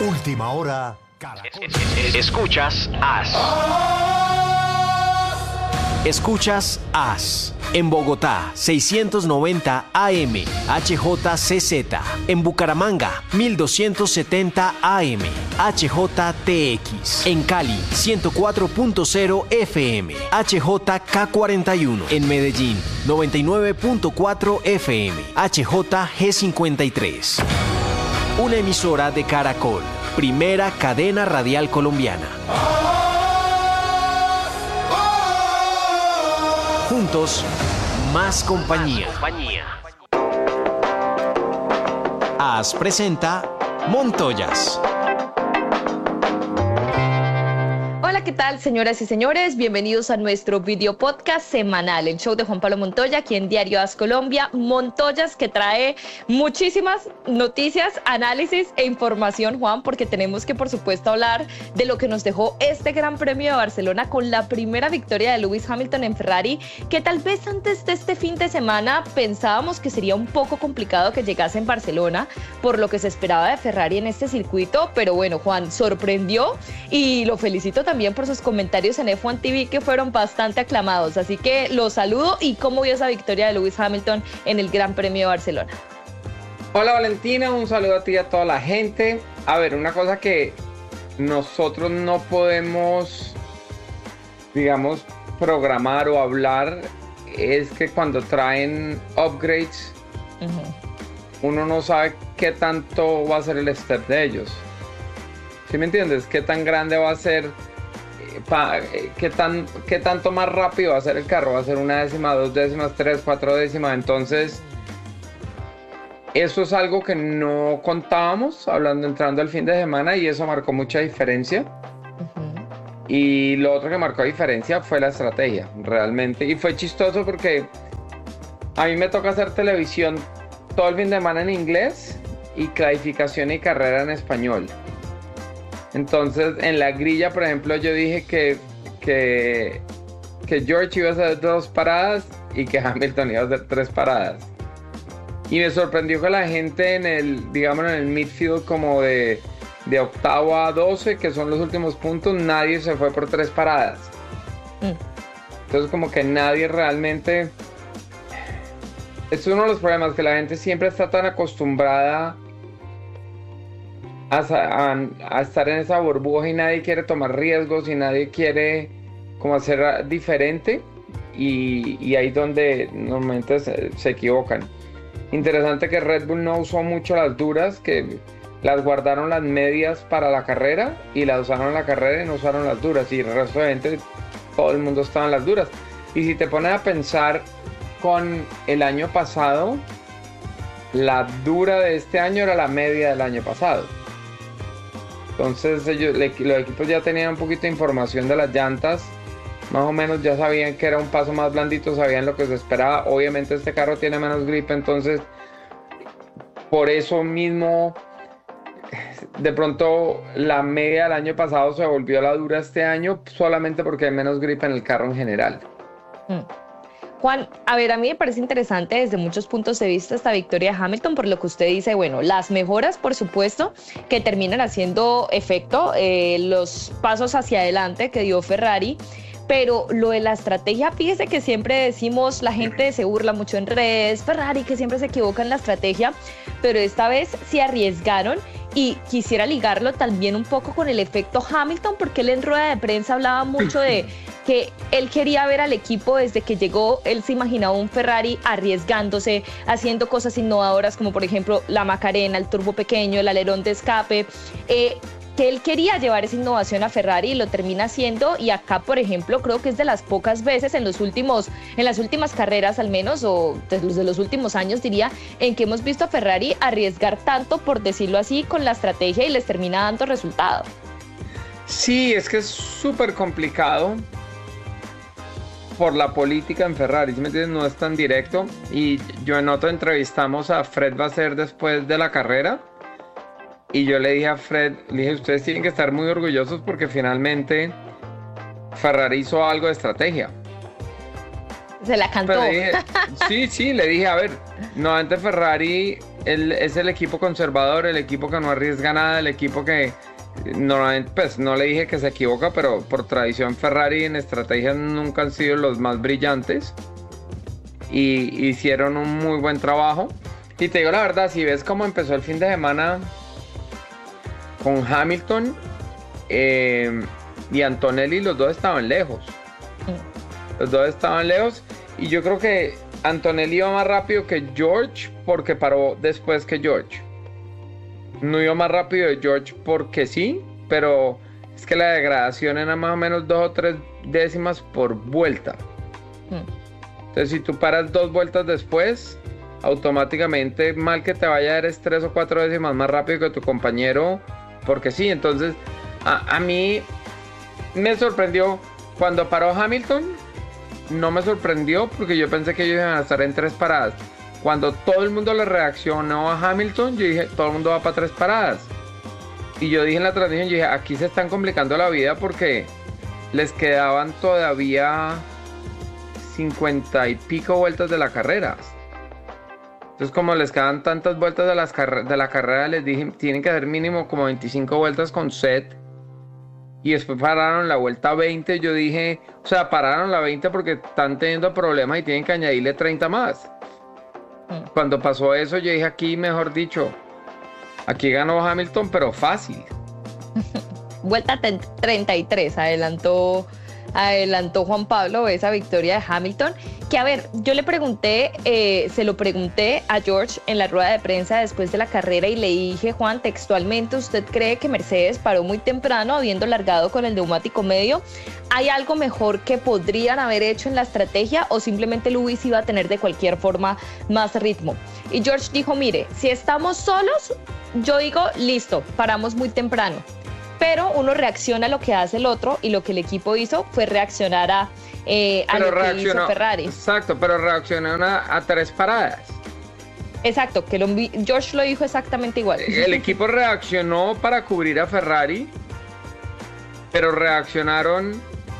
Última hora, Caracol. Escuchas AS. Escuchas AS. En Bogotá, 690 AM, HJCZ. En Bucaramanga, 1270 AM, HJTX. En Cali, 104.0 FM, HJK41. En Medellín, 99.4 FM, HJG53. Una emisora de Caracol, primera cadena radial colombiana. Juntos, más compañía. AS presenta Montoyas. Hola, ¿qué tal, señoras y señores? Bienvenidos a nuestro video podcast semanal, el show de Juan Pablo Montoya, aquí en Diario AS Colombia. Montoyas, que trae muchísimas noticias, análisis e información, Juan, porque tenemos que, por supuesto, hablar de lo que nos dejó este Gran Premio de Barcelona con la primera victoria de Lewis Hamilton en Ferrari, que tal vez antes de este fin de semana pensábamos que sería un poco complicado que llegase en Barcelona, por lo que se esperaba de Ferrari en este circuito, pero bueno, Juan, sorprendió y lo felicito también por sus comentarios en F1 TV, que fueron bastante aclamados, así que los saludo. ¿Y cómo vio esa victoria de Lewis Hamilton en el Gran Premio de Barcelona? Hola Valentina, un saludo a ti y a toda la gente. A ver, una cosa que nosotros no podemos, digamos, programar o hablar es que cuando traen upgrades, uno no sabe qué tanto va a ser el step de ellos. ¿Sí me entiendes? ¿Qué tan grande va a ser? ¿Qué tanto más rápido va a ser el carro? ¿Va a ser una décima, 2 décimas, 3, 4 décimas? Entonces, eso es algo que no contábamos entrando al fin de semana, y eso marcó mucha diferencia. Y lo otro que marcó diferencia fue la estrategia, realmente. Y fue chistoso porque a mí me toca hacer televisión todo el fin de semana en inglés y clasificación y carrera en español. Entonces, en la grilla, por ejemplo, yo dije que George iba a hacer 2 paradas y que Hamilton iba a hacer 3 paradas. Y me sorprendió que la gente en el midfield, como de octavo a 12, que son los últimos puntos, nadie se fue por 3 paradas. Entonces, como que nadie realmente... Es uno de los problemas, que la gente siempre está tan acostumbrada a estar en esa burbuja y nadie quiere tomar riesgos y nadie quiere como hacer diferente, y ahí donde normalmente se equivocan. Interesante que Red Bull no usó mucho las duras, que las guardaron las medias para la carrera y las usaron en la carrera y no usaron las duras, y el resto de gente, todo el mundo estaba en las duras. Y si te pones a pensar con el año pasado, la dura de este año era la media del año pasado. Entonces los equipos ya tenían un poquito de información de las llantas, más o menos ya sabían que era un paso más blandito, sabían lo que se esperaba. Obviamente este carro tiene menos grip, entonces por eso mismo de pronto la media del año pasado se volvió la dura este año, solamente porque hay menos grip en el carro en general. Juan, a ver, a mí me parece interesante desde muchos puntos de vista esta victoria de Hamilton, por lo que usted dice, bueno, las mejoras, por supuesto, que terminan haciendo efecto, los pasos hacia adelante que dio Ferrari, pero lo de la estrategia, fíjese que siempre decimos, la gente se burla mucho en redes, Ferrari que siempre se equivoca en la estrategia, pero esta vez se arriesgaron. Y quisiera ligarlo también un poco con el efecto Hamilton, porque él en rueda de prensa hablaba mucho de que él quería ver al equipo desde que llegó. Él se imaginaba un Ferrari arriesgándose, haciendo cosas innovadoras como por ejemplo la Macarena, el turbo pequeño, el alerón de escape, que él quería llevar esa innovación a Ferrari y lo termina haciendo. Y acá, por ejemplo, creo que es de las pocas veces en las últimas carreras al menos, o de los últimos años diría, en que hemos visto a Ferrari arriesgar tanto, por decirlo así, con la estrategia, y les termina dando resultado. Sí, es que es súper complicado por la política en Ferrari, ¿sí me entiendes? No es tan directo. Y yo en otro entrevistamos a Fred Vasseur después de la carrera, y yo le dije a Fred, ustedes tienen que estar muy orgullosos porque finalmente Ferrari hizo algo de estrategia. Se la cantó. Sí, le dije, a ver, nuevamente Ferrari es el equipo conservador, el equipo que no arriesga nada, el equipo que normalmente, pues no le dije que se equivoca, pero por tradición Ferrari en estrategias nunca han sido los más brillantes. Y hicieron un muy buen trabajo. Y te digo la verdad, si ves cómo empezó el fin de semana con Hamilton y Antonelli, los dos estaban lejos. Los dos estaban lejos. Y yo creo que Antonelli iba más rápido que George porque paró después que George. No iba más rápido de George porque sí, pero es que la degradación era más o menos 2 o 3 décimas por vuelta. Entonces si tú paras 2 vueltas después, automáticamente, mal que te vaya, eres 3 o 4 décimas más rápido que tu compañero porque sí. Entonces a mí me sorprendió cuando paró Hamilton. No me sorprendió porque yo pensé que ellos iban a estar en 3 paradas. Cuando todo el mundo le reaccionó a Hamilton, yo dije, todo el mundo va para 3 paradas. Y yo dije en la transmisión, yo dije, aquí se están complicando la vida porque les quedaban todavía 50 y pico vueltas de la carrera. Entonces, como les quedan tantas vueltas de la carrera, les dije, tienen que hacer mínimo como 25 vueltas con set. Y después pararon la vuelta 20. Yo dije, o sea, pararon la 20 porque están teniendo problemas y tienen que añadirle 30 más. Cuando pasó eso, yo dije, aquí, mejor dicho, aquí ganó Hamilton, pero fácil. Vuelta 33, adelantó Juan Pablo esa victoria de Hamilton. Que a ver, yo le pregunté, se lo pregunté a George en la rueda de prensa después de la carrera y le dije, Juan, textualmente, ¿usted cree que Mercedes paró muy temprano habiendo largado con el neumático medio? ¿Hay algo mejor que podrían haber hecho en la estrategia o simplemente Lewis iba a tener de cualquier forma más ritmo? Y George dijo, mire, si estamos solos, yo digo, listo, paramos muy temprano. Pero uno reacciona a lo que hace el otro y lo que el equipo hizo fue reaccionar a lo que hizo Ferrari. Exacto, pero reaccionó a 3 paradas. Exacto, que George lo dijo exactamente igual. El equipo reaccionó para cubrir a Ferrari, pero reaccionaron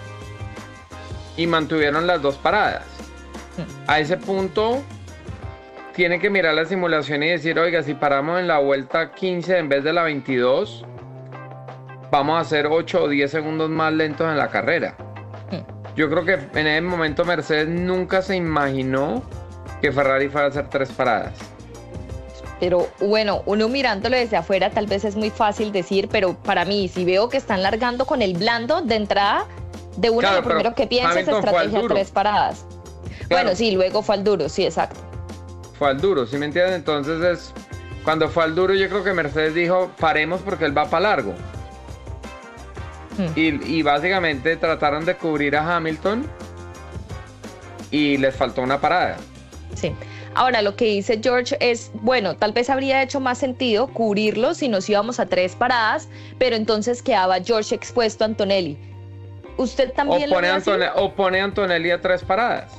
y mantuvieron las 2 paradas. A ese punto tiene que mirar la simulación y decir, oiga, si paramos en la vuelta 15 en vez de la 22, vamos a hacer 8 o 10 segundos más lentos en la carrera. Yo creo que en ese momento Mercedes nunca se imaginó que Ferrari fuera a hacer 3 paradas. Pero bueno, uno mirándolo desde afuera tal vez es muy fácil decir, pero para mí, si veo que están largando con el blando de entrada, de una, claro, lo primero que pienso es estrategia 3 paradas. Claro. Bueno, sí, luego fue al duro, sí, exacto. Fue al duro, ¿sí me entiendes? Entonces, cuando fue al duro, yo creo que Mercedes dijo, paremos porque él va para largo. Y básicamente trataron de cubrir a Hamilton y les faltó una parada. Sí. Ahora, lo que dice George es, bueno, tal vez habría hecho más sentido cubrirlo si nos íbamos a 3 paradas, pero entonces quedaba George expuesto a Antonelli. ¿Usted también lo ve así? O pone a Antonelli a 3 paradas.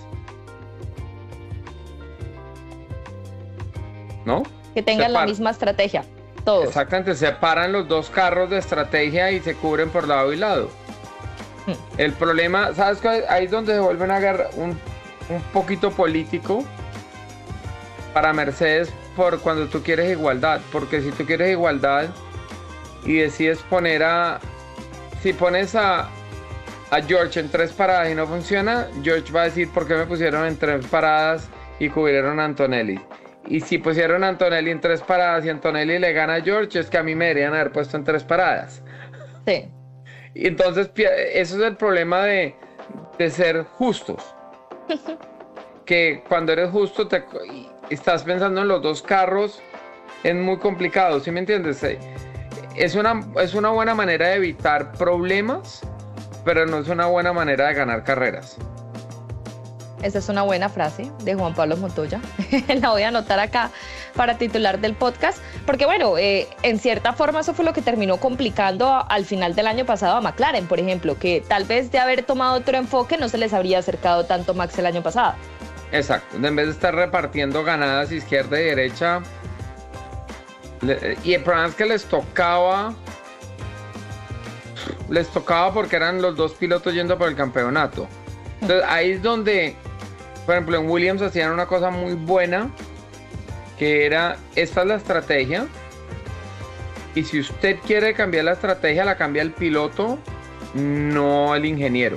¿No? Que tengan la misma estrategia. Todos. Exactamente, separan los 2 carros de estrategia y se cubren por lado y lado. El problema, ¿sabes qué? Ahí es donde se vuelven a agarrar un poquito político para Mercedes por cuando tú quieres igualdad. Porque si tú quieres igualdad y decides si pones a George en 3 paradas y no funciona, George va a decir ¿por qué me pusieron en 3 paradas y cubrieron a Antonelli? Y si pusieron a Antonelli en 3 paradas y Antonelli le gana a George, es que a mí me deberían haber puesto en 3 paradas. Sí. Y entonces, eso es el problema de ser justos. Que cuando eres justo, estás pensando en los 2 carros, es muy complicado, ¿sí me entiendes? Es una buena manera de evitar problemas, pero no es una buena manera de ganar carreras. Esa es una buena frase de Juan Pablo Montoya. La voy a anotar acá para titular del podcast, porque bueno, en cierta forma eso fue lo que terminó complicando al final del año pasado a McLaren, por ejemplo, que tal vez de haber tomado otro enfoque no se les habría acercado tanto Max el año pasado. Exacto, en vez de estar repartiendo ganadas izquierda y derecha, y el problema es que les tocaba porque eran los 2 pilotos yendo por el campeonato. Entonces ahí es donde, por ejemplo, en Williams hacían una cosa muy buena, que era, esta es la estrategia, y si usted quiere cambiar la estrategia, la cambia el piloto, no el ingeniero.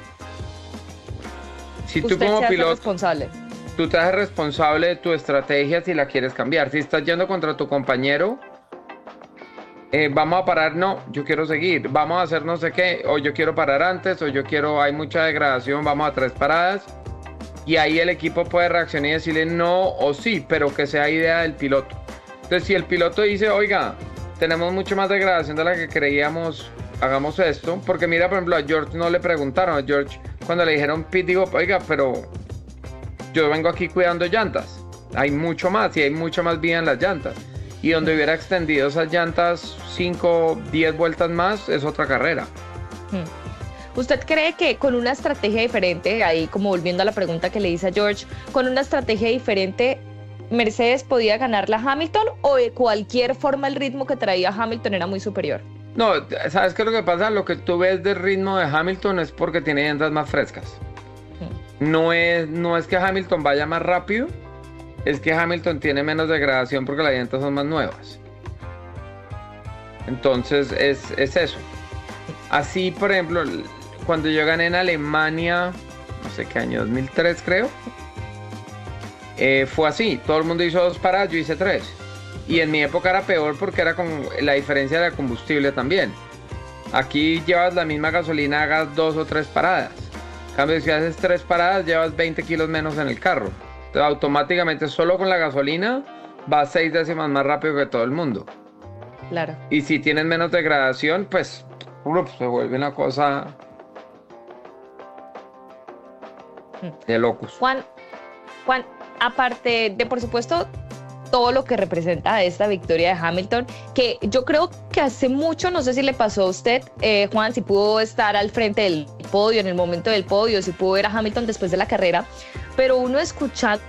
Si tú como piloto, responsable. tú te haces responsable de tu estrategia si la quieres cambiar. Si estás yendo contra tu compañero, vamos a parar, no, yo quiero seguir, vamos a hacer no sé qué, o yo quiero parar antes, o yo quiero, hay mucha degradación, vamos a 3 paradas. Y ahí el equipo puede reaccionar y decirle no o sí, pero que sea idea del piloto. Entonces, si el piloto dice, oiga, tenemos mucho más degradación de la que creíamos, hagamos esto. Porque mira, por ejemplo, a George no le preguntaron. A George, cuando le dijeron pit, digo, oiga, pero yo vengo aquí cuidando llantas. Hay mucho más y hay mucha más vida en las llantas. Y donde hubiera extendido esas llantas 5, 10 vueltas más, es otra carrera. ¿Usted cree que con una estrategia diferente, ahí como volviendo a la pregunta que le hice a George, con una estrategia diferente, Mercedes podía ganarle a Hamilton, o de cualquier forma el ritmo que traía Hamilton era muy superior? No, ¿sabes qué es lo que pasa? Lo que tú ves del ritmo de Hamilton es porque tiene llantas más frescas. No es que Hamilton vaya más rápido, es que Hamilton tiene menos degradación porque las llantas son más nuevas. Entonces es eso. Así, por ejemplo, cuando yo gané en Alemania, no sé qué año, 2003 creo, fue así, todo el mundo hizo 2 paradas, yo hice 3. Y en mi época era peor porque era con la diferencia de combustible también. Aquí llevas la misma gasolina, hagas 2 o 3 paradas. En cambio, si haces 3 paradas, llevas 20 kilos menos en el carro. Entonces, automáticamente, solo con la gasolina, vas 6 décimas más rápido que todo el mundo. Claro. Y si tienes menos degradación, pues se vuelve una cosa de locos. Juan, aparte de, por supuesto, todo lo que representa esta victoria de Hamilton, que yo creo que hace mucho, no sé si le pasó a usted, Juan, si pudo estar al frente del podio, en el momento del podio, si pudo ver a Hamilton después de la carrera, pero uno escuchando